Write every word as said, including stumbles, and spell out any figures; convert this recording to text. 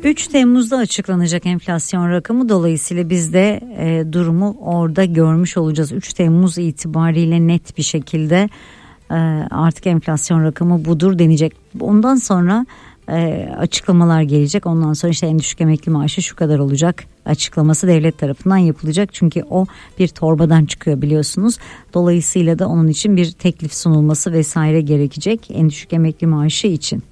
üç Temmuz'da açıklanacak enflasyon rakamı, dolayısıyla biz de e, durumu orada görmüş olacağız. üç Temmuz itibariyle net bir şekilde e, artık enflasyon rakamı budur denecek. Ondan sonra e, açıklamalar gelecek. Ondan sonra işte en düşük emekli maaşı şu kadar olacak açıklaması devlet tarafından yapılacak. Çünkü o bir torbadan çıkıyor biliyorsunuz. Dolayısıyla da onun için bir teklif sunulması vesaire gerekecek en düşük emekli maaşı için.